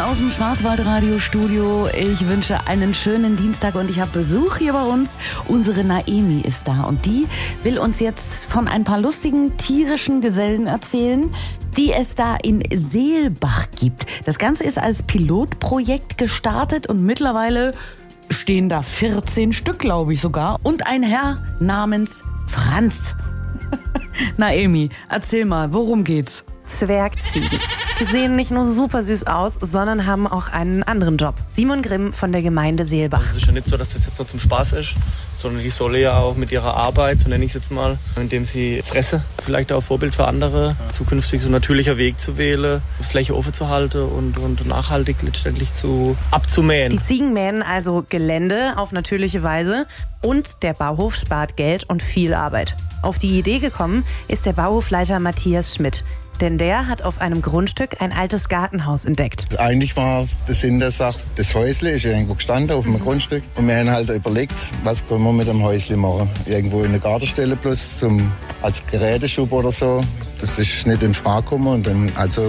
aus dem Schwarzwaldradiostudio. Ich wünsche einen schönen Dienstag und ich habe Besuch hier bei uns. Unsere Naemi ist da und die will uns jetzt von ein paar lustigen tierischen Gesellen erzählen, die es da in Seelbach gibt. Das Ganze ist als Pilotprojekt gestartet und mittlerweile stehen da 14 Stück, glaube ich sogar. Und ein Herr namens Franz. Naemi, erzähl mal, worum geht's? Zwergziegen. Die sehen nicht nur super süß aus, sondern haben auch einen anderen Job. Simon Grimm von der Gemeinde Seelbach. Es ist ja nicht so, dass das jetzt nur zum Spaß ist, sondern die sollen ja auch mit ihrer Arbeit, so nenne ich es jetzt mal, indem sie fressen, vielleicht auch Vorbild für andere, zukünftig so ein natürlicher Weg zu wählen, Fläche offen zu halten und nachhaltig letztendlich abzumähen. Die Ziegen mähen also Gelände auf natürliche Weise und der Bauhof spart Geld und viel Arbeit. Auf die Idee gekommen ist der Bauhofleiter Matthias Schmidt. Denn der hat auf einem Grundstück ein altes Gartenhaus entdeckt. Eigentlich war der Sinn der Sache, das Häusle ist irgendwo gestanden auf einem Grundstück. Und wir haben halt überlegt, was können wir mit dem Häusle machen. Irgendwo in eine Gartenstelle bloß als Geräteschub oder so. Das ist nicht in Frage gekommen. Und dann,